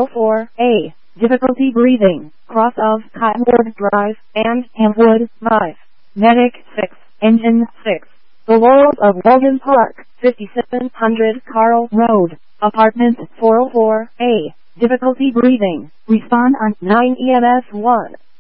404A. Difficulty breathing, cross of Cottonwood Drive and Hamwood 5. Medic 6, Engine 6. The Laurels of Logan Park, 5700 Carl Road, Apartment 404A. Difficulty breathing. Respond on 9 EMS 1.